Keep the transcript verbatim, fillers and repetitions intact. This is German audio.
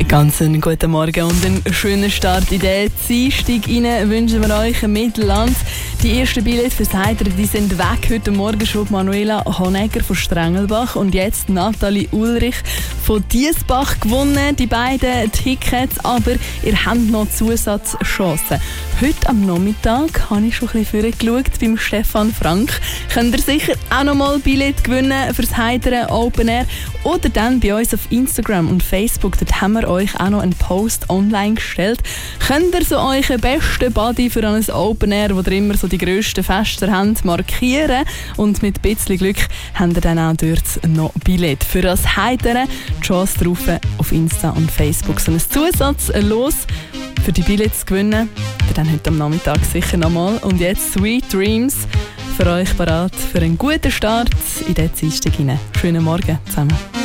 Ganz einen guten Morgen und einen schönen Start in den Dienstag rein wünschen wir euch mit Land. Die ersten Billette fürs Heitern, die sind weg. Heute Morgen schon Manuela Honegger von Strengelbach und jetzt Nathalie Ulrich von Diesbach gewonnen. Die beiden Tickets, aber ihr habt noch Zusatzchancen. Heute am Nachmittag habe ich schon ein bisschen vorgeschaut beim Stefan Frank. Könnt ihr sicher auch noch mal Billett gewinnen fürs Heitern Open Air oder dann bei uns auf Instagram und Facebook. Dort haben wir euch auch noch einen Post online gestellt. Könnt ihr so euren besten Buddy für ein Open Air, wo ihr immer so die grössten Fester habt, markieren und mit ein bisschen Glück habt ihr dann auch dort noch Billett für das Heitern. Die Chance drauf auf Insta und Facebook. So ein Zusatz los für die Billets zu gewinnen. Dann heute am Nachmittag sicher nochmal. Und jetzt Sweet Dreams für euch parat für einen guten Start in den Dienstag hinein. Schönen Morgen zusammen.